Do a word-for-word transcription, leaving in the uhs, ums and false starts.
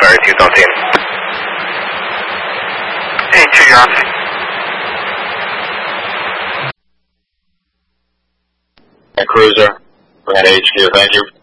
Sorry, Tucson team. Hey, two, you're on. Cruiser, we're at H Q, thank you.